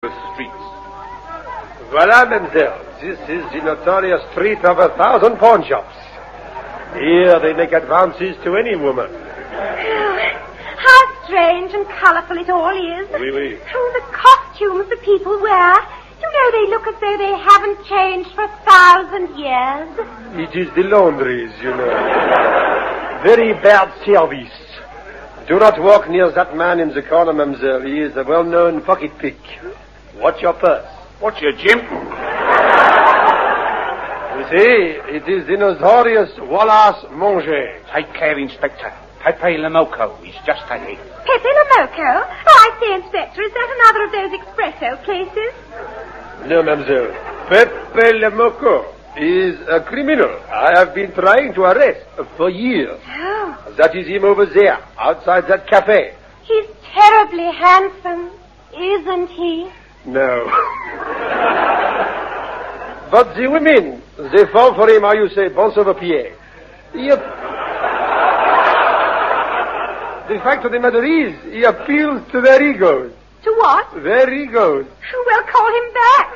streets. Voilà, mademoiselle. This is the notorious street of 1,000 pawn shops. Here they make advances to any woman. Oh, how strange and colourful it all is. Oui, oui. Oh, the costumes the people wear. You know, they look as though they haven't changed for 1,000 years. It is the laundries, you know. Very bad service. Do not walk near that man in the corner, mademoiselle. He is a well-known pocket pick. Watch your purse. What's your Jim? You see, it is the notorious Wallace Monge. Take care, Inspector. Pepe Lamoco. He's just ahead. Pepe Lamoco? Oh, I say, Inspector, is that another of those espresso places? No, mademoiselle. Pepe Lamoco is a criminal I have been trying to arrest for years. Oh. That is him over there, outside that cafe. He's terribly handsome, isn't he? No. But the women, they fall for him, how you say, bon sauve-pied. The fact of the matter is, he appeals to their egos. To what? Their egos. Well, call him back.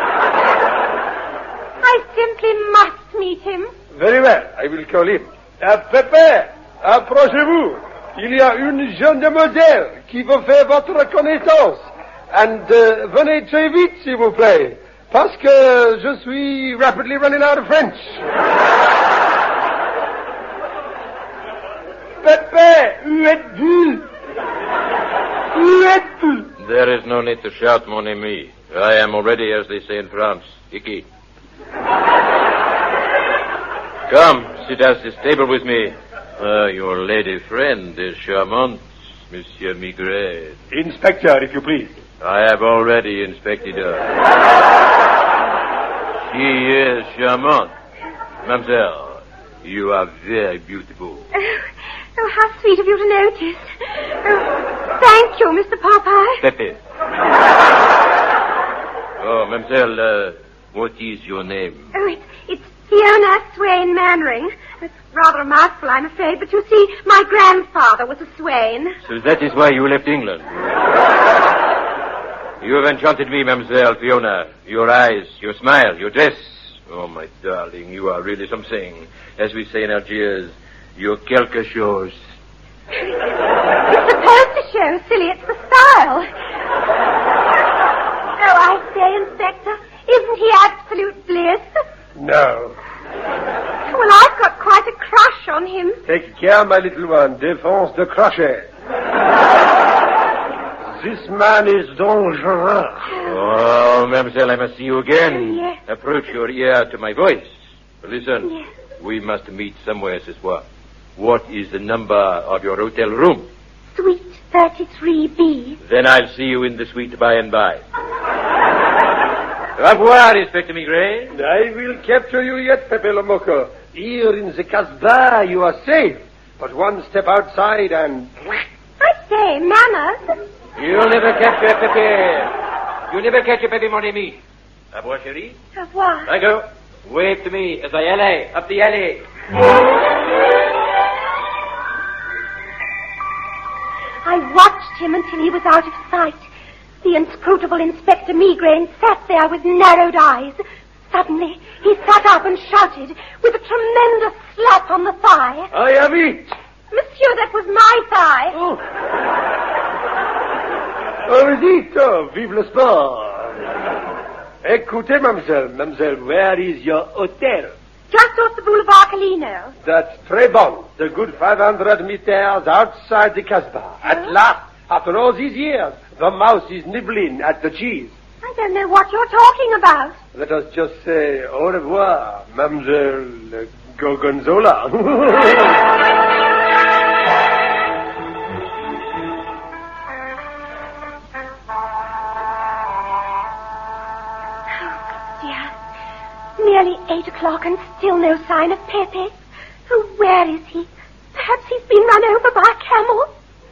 I simply must meet him. Very well, I will call him. Pepe, approchez-vous. Il y a une jeune demoiselle qui veut faire votre connaissance. And venez très vite, s'il vous plaît. Parce que je suis rapidly running out of French. Pepe, où êtes-vous? Où êtes-vous? There is no need to shout, mon ami. I am already, as they say in France, icky. Come, sit at this table with me. Your lady friend is charmant, Monsieur Maigret. Inspector, if you please. I have already inspected her. She is charmant. Mademoiselle, you are very beautiful. Oh, how sweet of you to notice. Oh, thank you, Mr. Popeye. Pepe. Oh, mademoiselle, what is your name? Oh, it's Fiona Swain Mannering. It's rather a mouthful, I'm afraid, but you see, my grandfather was a Swain. So that is why you left England. You have enchanted me, Mademoiselle Fiona. Your eyes, your smile, your dress. Oh, my darling, you are really something. As we say in Algiers, you're quelque chose. It's supposed to show, silly. It's the style. Oh, I say, Inspector, isn't he absolute bliss? No. Well, I've got quite a crush on him. Take care, my little one. Défense de crochet. This man is dangerous. Oh, mademoiselle, I must see you again. Yes. Approach your ear to my voice. Listen, Yes. we must meet somewhere ce soir. What is the number of your hotel room? Suite 33B. Then I'll see you in the suite by and by. Au revoir, Inspector Maigret. I will capture you yet, Pepe Lamoco. Here in the Casbah, you are safe. But one step outside and... I say, manners. You'll never capture Pepe. You'll never catch a Pepe, mon ami. Au revoir, chérie. Au revoir. I go. Wave to me as I alley, up the alley. I watched him until he was out of sight. The inscrutable Inspector Maigret sat there with narrowed eyes. Suddenly, he sat up and shouted with a tremendous slap on the thigh. I have it. Monsieur, that was my thigh. Oh, dites, oh, vive le sport. Écoutez, mademoiselle, where is your hotel? Just off the Boulevard Calino. That's très bon. The good 500 meters outside the Casbah. At last, after all these years, the mouse is nibbling at the cheese. I don't know what you're talking about. Let us just say au revoir, Mademoiselle Gorgonzola. Nearly 8 o'clock and still no sign of Pepe. Oh, where is he? Perhaps he's been run over by a camel.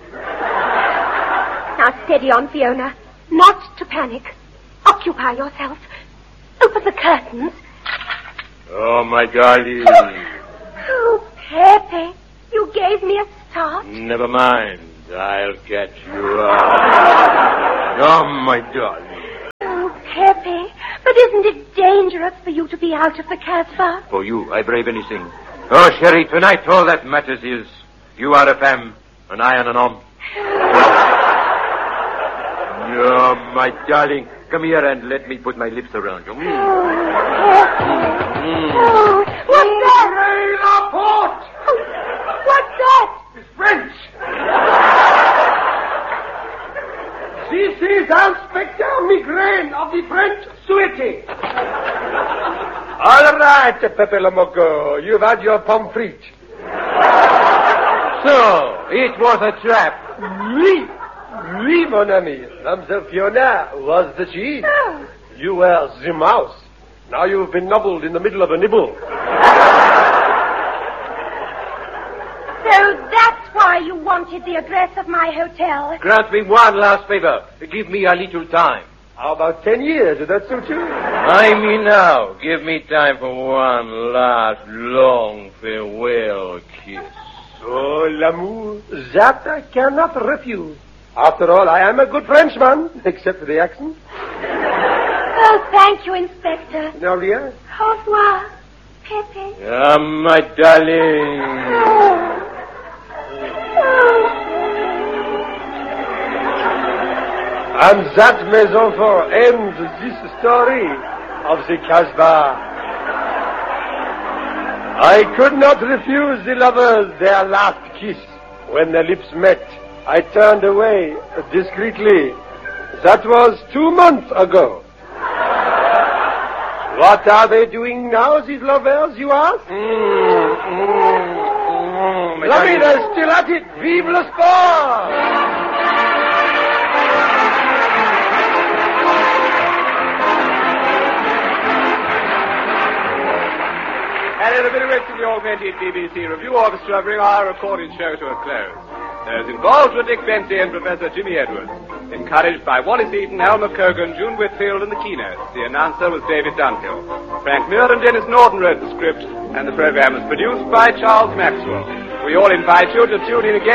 Now, steady on, Fiona. Not to panic. Occupy yourself. Open the curtains. Oh, my darling. Oh, Pepe, you gave me a start. Never mind. I'll catch you up. Oh, my darling. Pepe, but isn't it dangerous for you to be out of the Casbah? For you, I brave anything. Oh, Sherry, tonight all that matters is you are a femme, and I am an homme. Oh, my darling, come here and let me put my lips around you. Oh, what's that? Laporte! What's that? It's French. This is Inspector Migraine of the French Sûreté. All right, Pepe Le Moko. You've had your pomme frite. So, it was a trap. Oui, mon ami. Mademoiselle Fiona was the cheese. Oh. You were the mouse. Now you've been nobbled in the middle of a nibble. So that's why you wanted the address of my hotel. Grant me one last favor. Give me a little time. How about 10 years? Did that suit you? I mean now. Give me time for one last long farewell kiss. Oh, l'amour, that I cannot refuse. After all, I am a good Frenchman, except for the accent. Oh, thank you, Inspector. Now, dear. Au revoir, Pepe. Ah, my darling. And that, mes enfants, ends this story of the Casbah. I could not refuse the lovers their last kiss. When their lips met, I turned away discreetly. That was 2 months ago. What are they doing now, these lovers, you ask? Lovey, they're still at it. Vive le sport! And in a bit of rest of the augmented BBC Review Orchestra bring our recorded show to a close. Those involved were Dick Bentley and Professor Jimmy Edwards. Encouraged by Wallace Eaton, Elmer Cogan, June Whitfield, and the keynotes. The announcer was David Dunhill. Frank Muir and Dennis Norton wrote the script, and the program was produced by Charles Maxwell. We all invite you to tune in again